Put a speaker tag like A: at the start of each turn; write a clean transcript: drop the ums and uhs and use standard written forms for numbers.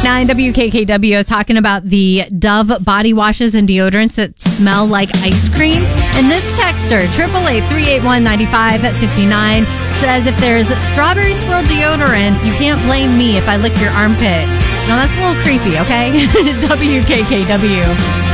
A: 9 WKKW is talking about the Dove body washes and deodorants that smell like ice cream. And this texter, 888-381-9559, says if there's strawberry swirl deodorant, you can't blame me if I lick your armpit. Now, that's a little creepy, okay? WKKW.